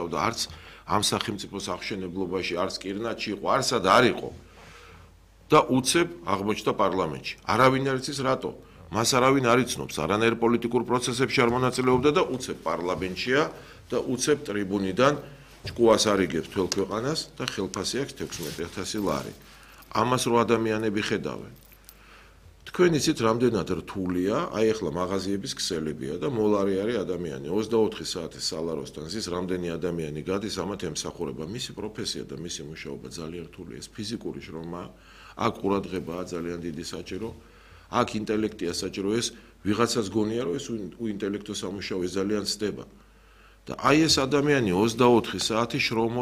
გასავდა, არც ამ სახელმწიფოს აღშენებლობაში, არც კირნატში იყო, არცად არ იყო. და უცებ აღმოჩნდა პარლამენტში. არავინ არ იცის რატო. მას არავინ არ იცნობს, არანაირ პოლიტიკურ პროცესებში არ მონაწილეობდა და უცებ პარლამენტშია და უცებ ტრიბუნიდან ჭკუას არიგებს თელ ქვეყანას და ხელფასი აქვს 16,000 ლარი. ამას რო ადამიანები ხედავენ. თქვენ იცით რამდენად რთულია, აი ახლა მაღაზიების ქსელებია და მოლარი არის ადამიანი. 24 საათის სალაროსთან ზის რამდენი ადამიანი გადის, ამათ ემსახურება. მისი პროფესია და მისი მუშაობა ძალიან რთულია. ეს ფიზიკური შრომა, აქ ყურადღებაა ძალიან დიდი საჭირო. აქ ინტელექტია საჭირო, ეს ვიღაცას გონია, რომ ეს ინტელექტო სამუშაო ძალიან ცდება. და აი ეს ადამიანი 24 საათი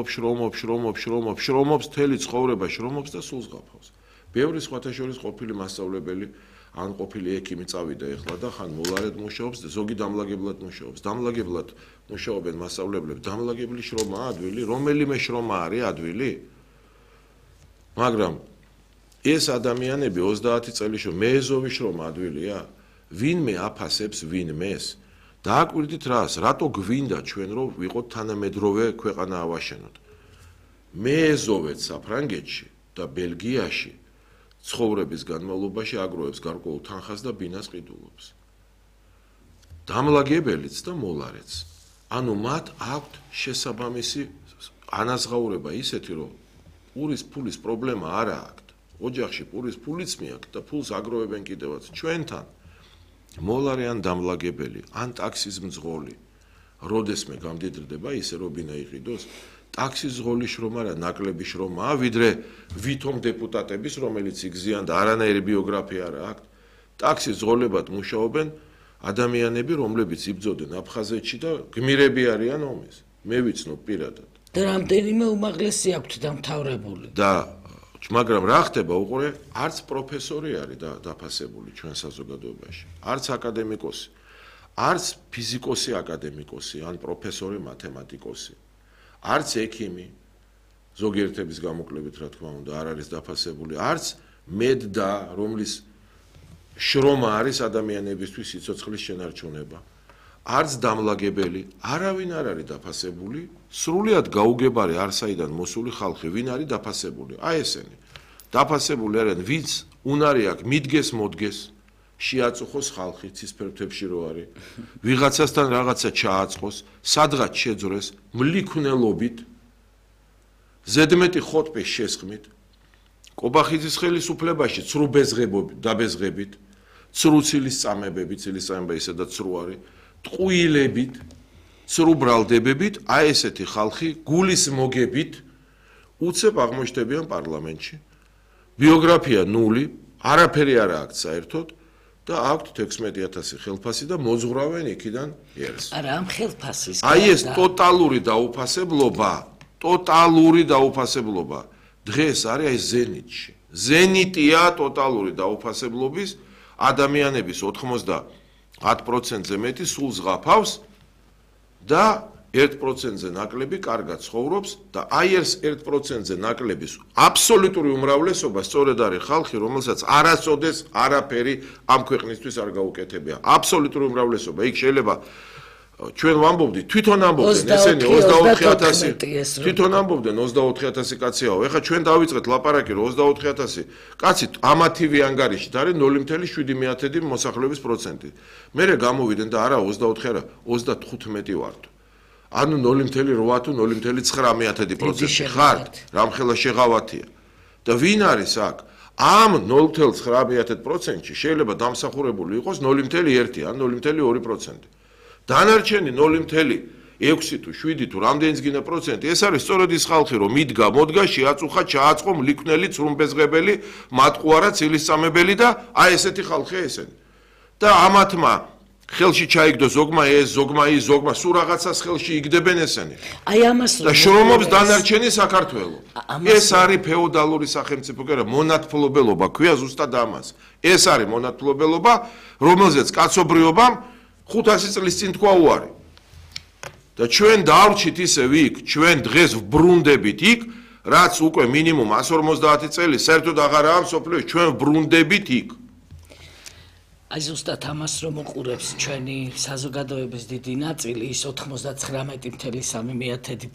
შრომობს, მთელი ცხოვრება შრომობს და სულს ღაფავს. ბევრი სხვათა შორის ყოფილი მასწავლებელი, ან ყოფილი ექიმი წავიდა ეხლა და ხან მოლარედ მუშაობს და ზოგი დამლაგებლად მუშაობს. დამლაგებლად მუშაობენ მასწავლებლები, დამლაგებული შრომაა ადვილი, რომელიმე შრომა არის ადვილი. მაგრამ ეს ადამიანები 30 წელი მეეზოვის შრომა ადვილია? ვინმე აფასებს ვინმეს? დააკვირდით რას, რატო გვინდა ჩვენ რომ ვიყოთ თანამედროვე ქვეყანა ავაშენოთ? მეეზოვეთ საფრანგეთში და ბელგიაში ცხოვრების განმავლობაში აგროვებს გარკვეულ თანხას და ბინას ყიდულობს. დამლაგებელიც და მოლარეც. ანუ მათ აქვთ შესაბამისი ანაზღაურება ისეთი, რომ პურის ფულის პრობლემა არ აქვთ. ოჯახში პურის ფულიც მიაქვთ და ფულს აგროვებენ კიდევაც. ჩვენთან მოლარე ან დამლაგებელი, ან ტაქსის მძღოლი, როდესმე გამდიდრდება ისე რომ ბინა იყიდოს, ტაქსის ზღოლის შრომა რა ნაკლები შრომაა, ვიდრე ვითომ დეპუტატების, რომელიც იგზიან და არანაირი ბიოგრაფია არ აქვთ. ტაქსის ზღოლებად მუშაობენ ადამიანები, რომლებიც იბრძოდნენ აფხაზეთში და გმირები არიან ომის. მე ვიცნობ პირადად. და რამდენიმე უმაღლესი აქვთ დამთავრებული. და მაგრამ რა ხდება უყურე, არც პროფესორი არის დაფასებული ჩვენ საზოგადოებაში, არც აკადემიკოსი, არც ფიზიკოსი აკადემიკოსი, ან პროფესორი მათემატიკოსი. არც ექიმი, ზოგიერთების გამოკლებით რა თქმა უნდა, არ არის დაფასებული, არც მედდა, რომლის შრომა არის ადამიანებისთვის სიცოცხლის შენარჩუნება, არც დამლაგებელი, არავინ არ არის დაფასებული, სრულიად გაუგებარი არსაიდან მოსული ხალხი, ვინ არის დაფასებული? აი ესენი. დაფასებული არიან, ვინც უნარი აქვს, მიდგეს, მოდგეს, შეაწუხოს ხალხი ცისფერთებში რო არის, ვიღაცასთან რაღაცა ჩააწყოს, სადღაც შეძრეს, მლიქვნელობით, ზედმეტი ხოტბის შესხმით, კობახიძის ხელისუფლებაში ცრუ დაბეზღებით, ცრუ ცილის წამებები, ცილის წამება ისედაც ცრუ არის, ტყუილებით, ცრუ ბრალდებებით, აი ესეთი ხალხი გულის მოგებით უცებ აღმოჩნდებიან პარლამენტში. ბიოგრაფია ნული, არაფერი არ აქვს საერთოდ და აქვთ 16,000 ხელფასი და მოძღვრავენ იქიდან ერს. არა, ამ ხელფასის. აი ეს ტოტალური დაუფასებლობა დღეს არის აი ზენიტში. ზენიტია ტოტალური დაუფასებლობის, ადამიანების 90%-ზე მეტი სულს ღაფავს და 1%-ზე ნაკლები კარგად ცხოვრობს და აი ეს 1%-ზე ნაკლების აბსოლუტური უმრავლესობა სწორედ არის ხალხი, რომელსაც არასოდეს არაფერი ამ ქვეყნისთვის არ გაუკეთებია. აბსოლუტური უმრავლესობა. იქ შეიძლება ჩვენ ვამბობდით, თვითონ ამბობდნენ ესენი 24,000, თვითონ ამბობდნენ 24,000 კაციაო. ეხლა ჩვენ დავიწყეთ ლაპარაკი, რომ 24,000 კაცი ამათივე ანგარიშით არის 0,7 მოსახლეობის პროცენტი. მერე გამოვიდნენ და არა 24 არა, 35 ვართ. ანუ 0,8 თუ 0,9% ხართ, რამხელა შეღავათია. და ვინ არის აქ? ამ 0,9%-ში შეიძლება დამსახურებული იყოს 0,1 ან 0,2%. დანარჩენი 0,6 თუ 7 თუ რამდენიც გინდა პროცენტი, ეს არის სწორედ ის ხალხი, რომ მიდგა, მოდგა, შეაწუხა, ჩააწყო, მლიქვნელი, ცრუმბეზღებელი, მატყუარა, ცილის-წამებელი და აი ესეთი ხალხია ესენი. და ამათმა ხელში ჩაიგდო ზოგმა ეს, ზოგმა ის, ზოგმა სულ რაღაცას ხელში იგდებენ ესენი. აი ამას და შრომობს დანარჩენი საქართველო. ეს არის ფეოდალური სახელმწიფო, კი არა, მონათფლობელობა, ქვია ზუსტად ამას. ეს არის მონათფლობელობა, რომელზეც კაცობრიობამ 500 წლის წინ თქვა უარი. და ჩვენ დავრჩით ისევ იქ, ჩვენ დღეს ვბრუნდებით იქ, რაც უკვე მინიმუმ 150 წელი საერთოდ აღარაა მსოფლიოში, ჩვენ ვბრუნდებით იქ. აი ზუსტად ამას რომ უყურებს ჩვენი საზოგადოების დიდი ნაწილი, ის 99.3